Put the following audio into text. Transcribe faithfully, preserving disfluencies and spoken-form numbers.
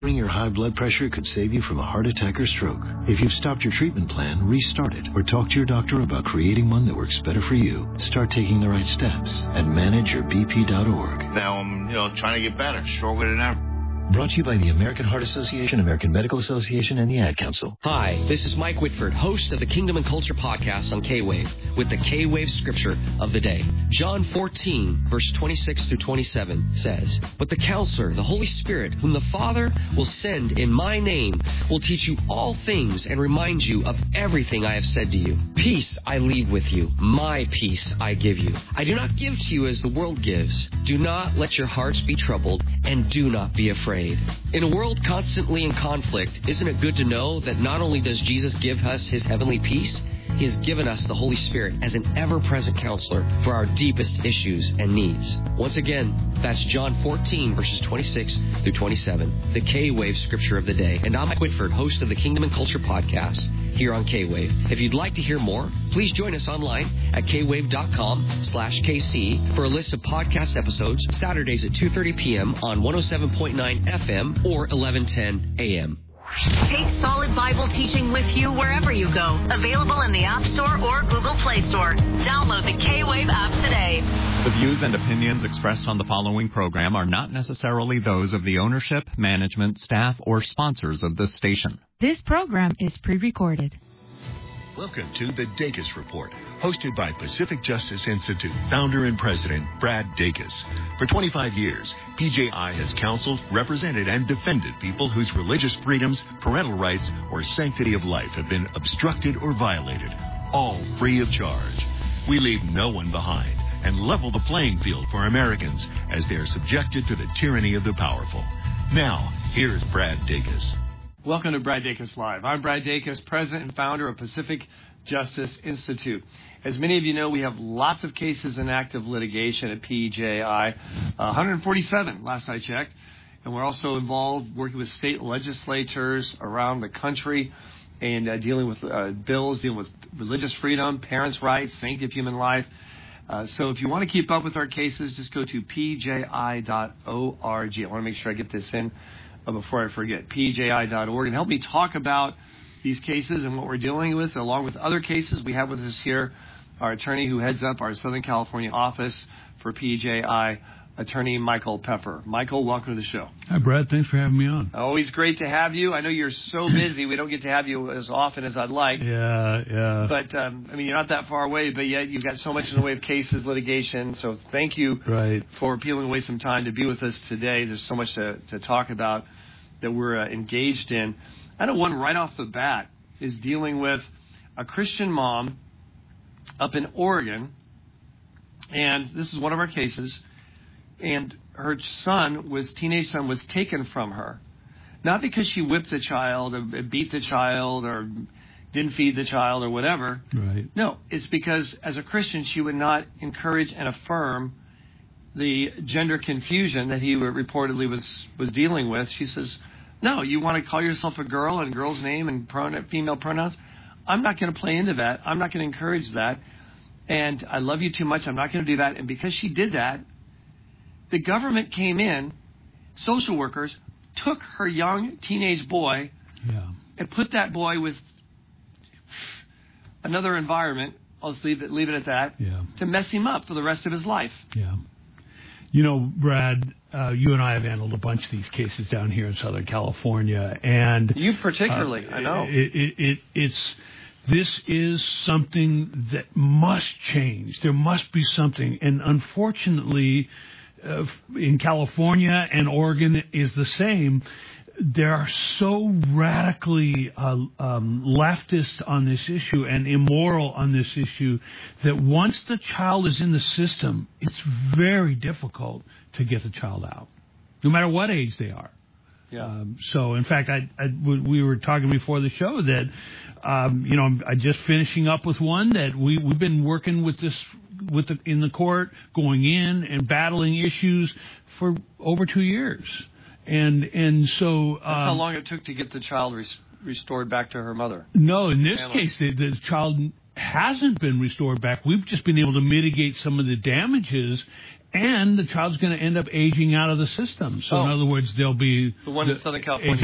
Lowering your high blood pressure could save you from a heart attack or stroke. If you've stopped your treatment plan, restart it or talk to your doctor about creating one that works better for you. Start taking the right steps at manage your b p dot org. Now I'm, you know, trying to get better, stronger than ever. Brought to you by the American Heart Association, American Medical Association, and the Ad Council. Hi, this is Mike Whitford, host of the Kingdom and Culture podcast on K-Wave, with the K-Wave scripture of the day. John fourteen, verse twenty-six through twenty-seven says, "But the Counselor, the Holy Spirit, whom the Father will send in my name, will teach you all things and remind you of everything I have said to you. Peace I leave with you, my peace I give you. I do not give to you as the world gives. Do not let your hearts be troubled, and do not be afraid." In a world constantly in conflict, isn't it good to know that not only does Jesus give us his heavenly peace, he has given us the Holy Spirit as an ever-present counselor for our deepest issues and needs. Once again, that's John fourteen, verses twenty-six through twenty-seven, the K-Wave scripture of the day. And I'm Mike Whitford, host of the Kingdom and Culture podcast here on K-Wave. If you'd like to hear more, please join us online at kwave.com slash KC for a list of podcast episodes Saturdays at two thirty p.m. on one oh seven point nine F M or eleven ten A M. Take solid Bible teaching with you wherever you go. Available in the App Store or Google Play Store. Download the K-Wave app today. The views and opinions expressed on the following program are not necessarily those of the ownership, management, staff, or sponsors of this station. This program is pre-recorded. Welcome to the Dacus Report, hosted by Pacific Justice Institute founder and president Brad Dacus. For twenty-five years, P J I has counseled, represented, and defended people whose religious freedoms, parental rights, or sanctity of life have been obstructed or violated, all free of charge. We leave no one behind and level the playing field for Americans as they are subjected to the tyranny of the powerful. Now, here's Brad Dacus. Welcome to Brad Dacus Live. I'm Brad Dacus, president and founder of Pacific Justice Institute. As many of you know, we have lots of cases in active litigation at P J I, uh, one hundred forty-seven last I checked, and we're also involved working with state legislatures around the country and uh, dealing with uh, bills, dealing with religious freedom, parents' rights, sanctity of human life. Uh, so if you want to keep up with our cases, just go to p j i dot org. I want to make sure I get this in Uh, before I forget, p j i dot org, and help me talk about these cases and what we're dealing with, along with other cases. We have with us here our attorney who heads up our Southern California office for P J I, attorney Michael Peffer. Michael, welcome to the show. Hi, Brad. Thanks for having me on. Always great to have you. I know you're so busy. We don't get to have you as often as I'd like. Yeah, yeah. But, um, I mean, you're not that far away, but yet you've got so much in the way of cases, litigation. So thank you right. for peeling away some time to be with us today. There's so much to, to talk about that we're uh, engaged in. I know one right off the bat is dealing with a Christian mom up in Oregon, and this is one of our cases, and her son, was teenage son, was taken from her. Not because she whipped the child or beat the child or didn't feed the child or whatever. Right. No, it's because as a Christian, she would not encourage and affirm the gender confusion that he reportedly was, was dealing with. She says, no, you want to call yourself a girl and girl's name and pronoun, female pronouns? I'm not going to play into that. I'm not going to encourage that. And I love you too much. I'm not going to do that. And because she did that, the government came in, social workers, took her young teenage boy yeah. and put that boy with another environment, I'll just leave it, leave it at that, yeah. to mess him up for the rest of his life. Yeah. You know, Brad, uh, you and I have handled a bunch of these cases down here in Southern California, and you particularly, uh, I know. It, it, it, it's this is something that must change. There must be something, and unfortunately, uh, in California and Oregon is the same. They are so radically uh, um, leftist on this issue and immoral on this issue that once the child is in the system, it's very difficult to get the child out, no matter what age they are. Yeah. Um, so, in fact, I, I, we were talking before the show that, um, you know, I'm, I'm just finishing up with one that we, we've been working with this with the, in the court, going in and battling issues for over two years. And and so... That's um, how long it took to get the child res- restored back to her mother. No, in this Family. case, the, the child hasn't been restored back. We've just been able to mitigate some of the damages and the child's going to end up aging out of the system. So, Oh. in other words, there'll be The one in Southern California.